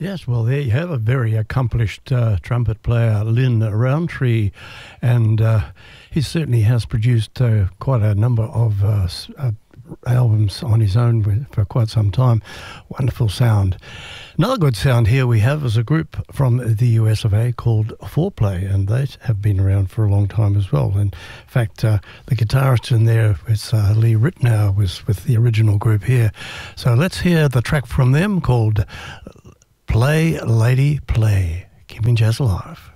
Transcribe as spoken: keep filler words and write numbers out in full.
Yes, well, there you have a very accomplished uh, trumpet player, Lynn Roundtree, and uh, he certainly has produced uh, quite a number of uh, s- uh, albums on his own with- for quite some time. Wonderful sound. Another good sound here we have is a group from the U S of A called Foreplay, and they have been around for a long time as well. In fact, uh, the guitarist in there is uh, Lee Ritenour, was with the original group here. So let's hear the track from them called Play, Lady, Play. Keeping Jazz Alive.